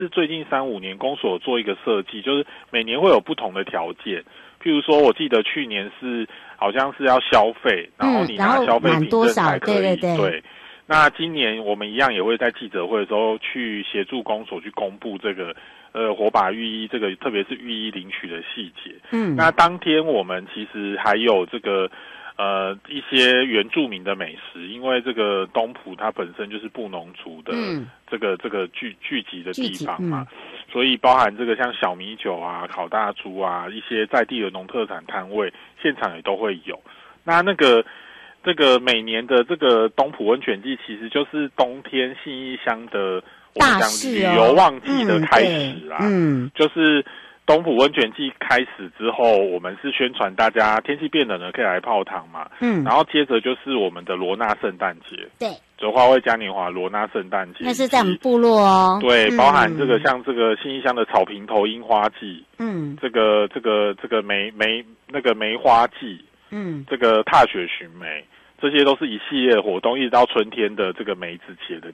是最近3-5年公所做一个设计，就是每年会有不同的条件。譬如说，我记得去年好像是要消费，然后你拿消费凭证才可以。对。那今年我们一样也会在记者会的时候去协助公所去公布这个火把浴衣这个，特别是浴衣领取的细节。那当天我们其实还有这个一些原住民的美食，因为这个东埔它本身就是布农族的这个聚集的地方嘛，所以包含这个像小米酒啊、烤大猪啊，一些在地的农特产摊位，现场也都会有。这个每年的这个东埔温泉季，其实就是冬天信义乡的我们讲旅游旺季的开始啦。就是东埔温泉季开始之后，我们是宣传大家天气变冷了可以来泡汤嘛。然后接着就是我们的罗纳圣诞节。对。就花卉嘉年华罗纳圣诞节。 那是在我们部落哦。 对，包含这个像这个信义乡的草坪头樱花季。这个梅花季。这个踏雪寻梅，这些都是一系列的活动，一直到春天的这个梅子节的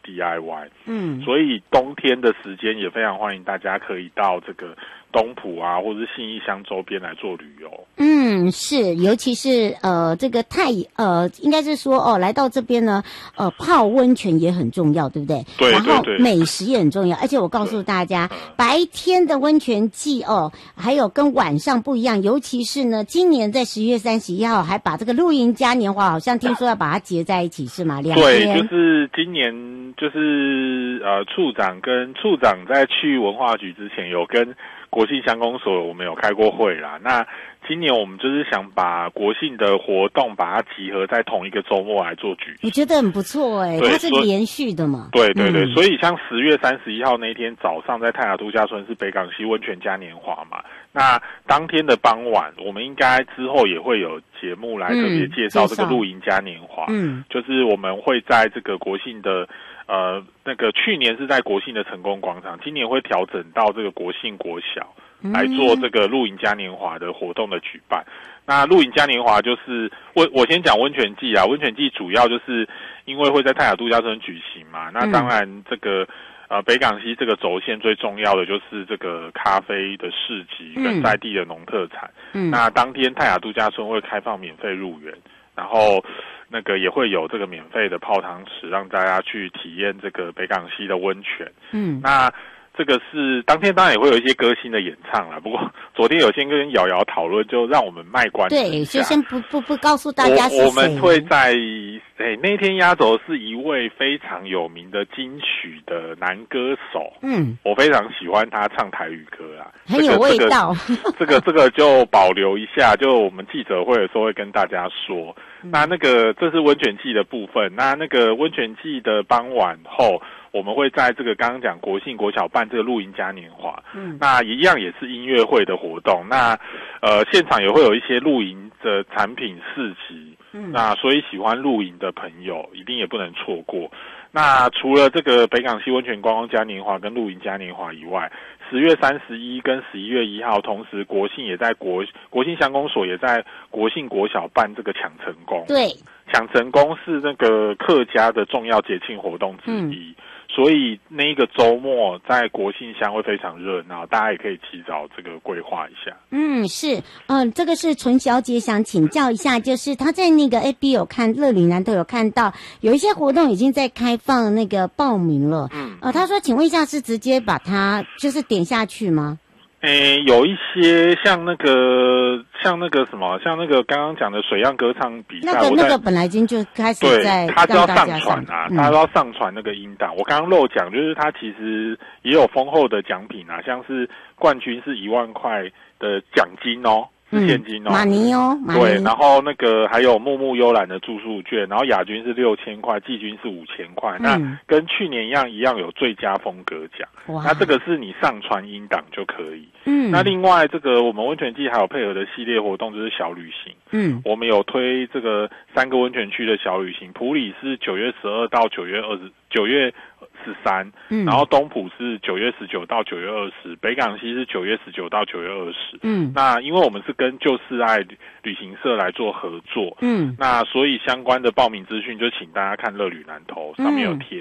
DIY。所以冬天的时间也非常欢迎大家可以到这个东埔啊，或者是信义乡周边来做旅游。 是，尤其是这个应该是说来到这边呢，泡温泉也很重要，对不对？ 对。 然后美食也很重要，而且我告诉大家，白天的温泉季还有跟晚上不一样，尤其是呢，今年在10月31号还把这个露营嘉年华，好像听说要把它结在一起，是吗？2天。 对，就是今年就是处长在去文化局之前有跟国信乡公所我们有开过会啦。那今年我们就是想把国信的活动把它集合在同一个周末来做举行， 我觉得很不错它是连续的嘛。 对。所以像10月31号那天早上在泰雅度假村是北港溪温泉嘉年华嘛，那当天的傍晚我们应该之后也会有节目来特别介绍这个露营嘉年华。就是我们会在这个国信的去年是在国信的成功广场，今年会调整到这个国信国小来做这个露营嘉年华的活动的举办。那露营嘉年华就是我先讲温泉季啊，温泉季主要就是因为会在泰雅度假村举行嘛，那当然这个北港溪这个轴线最重要的就是这个咖啡的市集跟在地的农特产。那当天泰雅度假村会开放免费入园，然后也会有这个免费的泡汤池，让大家去体验这个北港溪的温泉。那这个是当天当然也会有一些歌星的演唱啦，不过昨天有先跟瑶瑶讨论，就让我们卖关子一下。 对，就先不告诉大家是谁。 我们会在那天压轴是一位非常有名的金曲的男歌手。我非常喜欢他唱台语歌啊， 很有味道。 这个就保留一下，就我们记者会的时候会跟大家说。那这是温泉季的部分，那个温泉季的傍晚后，我们会在这个刚刚讲国信国小办这个露营嘉年华。那一样也是音乐会的活动，那现场也会有一些露营的产品市集。那所以喜欢露营的朋友一定也不能错过。那除了这个北港溪温泉观光嘉年华跟露营嘉年华以外，10月31跟11月1号，同时国信也在国信乡公所也在国信国小办这个抢成功。 对， 抢成功是那个客家的重要节庆活动之一。所以那一个周末在国信乡会非常热闹，大家也可以提早这个规划一下。 是，这个是纯小姐想请教一下，就是她在那个 FB 有看乐旅南都有看到有一些活动已经在开放那个报名了。她说请问一下是直接把它就是点下去吗？ 有一些像那个刚刚讲的水漾歌唱比赛，那个本来已经就开始在， 他就要上传啊，他都要上传那个音档。我刚刚漏讲，就是他其实也有丰厚的奖品啊，像是冠军是1万块的奖金哦。是现金哦， 马尼哦， 对，然后还有木木悠览的住宿券，然后亚军是6000块，季军是5000块。那跟去年一样有最佳风格奖。那这个是你上传音档就可以。那另外这个我们温泉季还有配合的系列活动就是小旅行。我们有推这个3个温泉区的小旅行，埔里是9月12到9月13，然后东埔是9月19到9月20，北港溪是9月19到9月20。那因为我们是跟旧世爱旅行社来做合作，那所以相关的报名资讯就请大家看乐旅南投上面有贴文。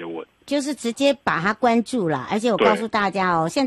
就是直接把它关注了，而且我告诉大家哦，现